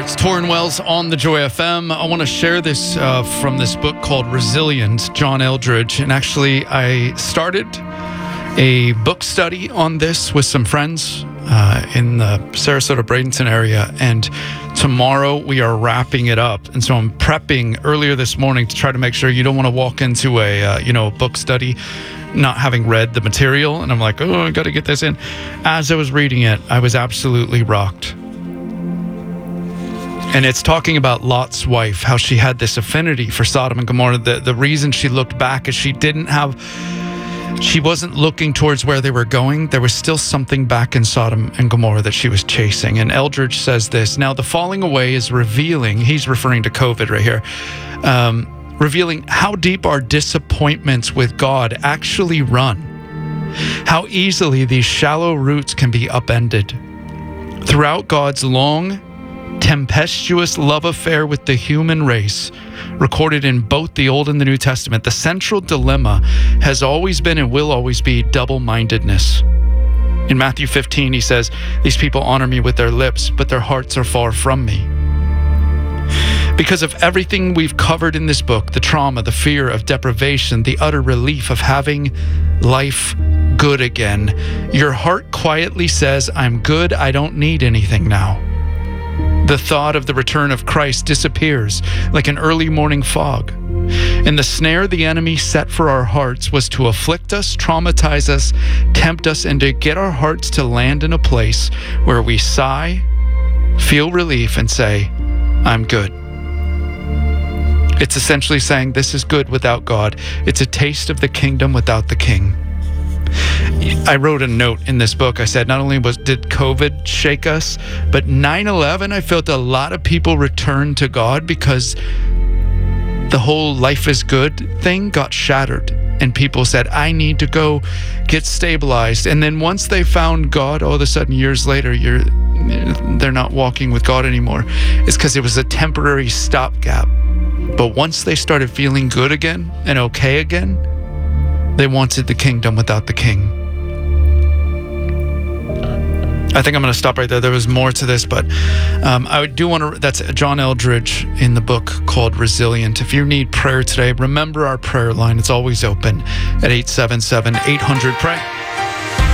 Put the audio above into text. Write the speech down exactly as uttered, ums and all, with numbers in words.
right, it's Torrin Wells on the Joy F M. I want to share this uh, from this book called Resilient, John Eldredge. And actually, I started a book study on this with some friends uh, in the Sarasota, Bradenton area. And tomorrow we are wrapping it up. And so I'm prepping earlier this morning to try to make sure you don't want to walk into a, uh, you know, a book study not having read the material. And I'm like, oh, I got to get this in. As I was reading it, I was absolutely rocked. And it's talking about Lot's wife, how she had this affinity for Sodom and Gomorrah. The, the reason she looked back is she didn't have, she wasn't looking towards where they were going. There was still something back in Sodom and Gomorrah that she was chasing. And Eldredge says this, now the falling away is revealing, he's referring to COVID right here, um, revealing how deep our disappointments with God actually run. How easily these shallow roots can be upended. Throughout God's long, tempestuous love affair with the human race, recorded in both the Old and the New Testament, the central dilemma has always been and will always be double-mindedness. In Matthew fifteen, he says, these people honor me with their lips, but their hearts are far from me. Because of everything we've covered in this book, the trauma, the fear of deprivation, the utter relief of having life good again, your heart quietly says, I'm good, I don't need anything now. The thought of the return of Christ disappears like an early morning fog. And the snare the enemy set for our hearts was to afflict us, traumatize us, tempt us, and to get our hearts to land in a place where we sigh, feel relief, and say, I'm good. It's essentially saying this is good without God. It's a taste of the kingdom without the king. I wrote a note in this book. I said, not only was did COVID shake us, but nine eleven, I felt a lot of people returned to God because the whole life is good thing got shattered. And people said, I need to go get stabilized. And then once they found God, all of a sudden, years later, you're they're not walking with God anymore. It's because it was a temporary stopgap. But once they started feeling good again and okay again, they wanted the kingdom without the king. I think I'm going to stop right there. There was more to this, but um, I do want to, that's John Eldredge in the book called Resilient. If you need prayer today, remember our prayer line. It's always open at eight seven seven, eight hundred, pray.